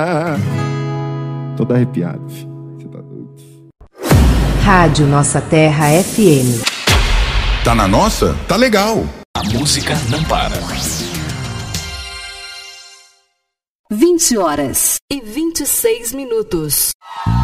Todo arrepiado, filho. Você tá doido. Rádio Nossa Terra FM. Tá na nossa? Tá legal. A música não para. 20h26.